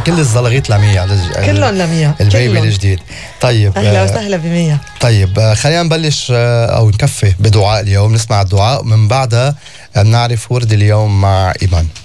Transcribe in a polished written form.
كل الزلغيت لمية كلهم لمية البيبي الجديد. طيب أهلا وسهلا بمية. طيب خلينا نبلش أو نكفي بدعاء اليوم، نسمع الدعاء ومن بعدها نعرف ورد اليوم مع إيمان.